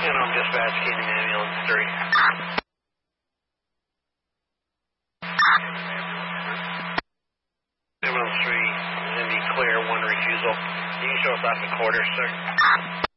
And I'm dispatch Canyon Ambulance 3. Ambulance 3, Indy clear, 1 refusal. You can show us last a quarter, sir.